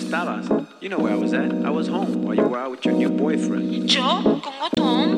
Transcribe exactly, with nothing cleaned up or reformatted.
estabas? You know where I was at. I was home while you were out with your new boyfriend. ¿Yo? ¿Con Otón?